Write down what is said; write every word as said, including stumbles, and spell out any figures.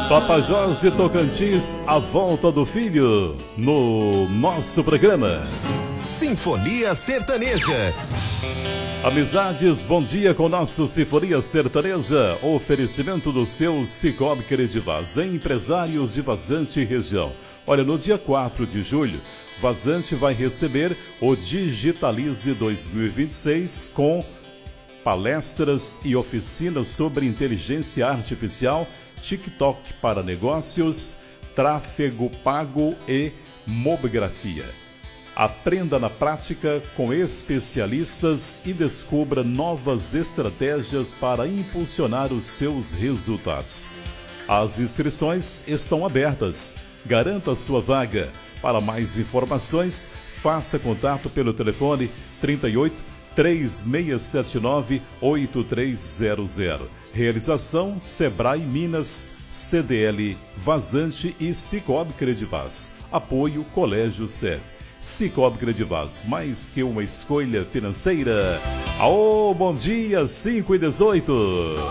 Tapajós e Tocantins, a volta do filho, no nosso programa. Sinfonia Sertaneja. Amizades, bom dia com nosso Sinfonia Sertaneja. Oferecimento do seu Cicobi Credivaz, empresários de Vazante e região. Olha, no dia quatro de julho, Vazante vai receber o Digitalize dois mil e vinte e seis com palestras e oficinas sobre inteligência artificial, TikTok para negócios, tráfego pago e mobigrafia. Aprenda na prática com especialistas e descubra novas estratégias para impulsionar os seus resultados. As inscrições estão abertas. Garanta sua vaga. Para mais informações, faça contato pelo telefone trinta e oito, três seis sete nove, oito três zero zero. Realização Sebrae Minas, C D L Vazante e Cicobi Credivaz. Apoio Colégio S E V. Cicobi Credivaz, mais que uma escolha financeira. Aô, bom dia, cinco e dezoito.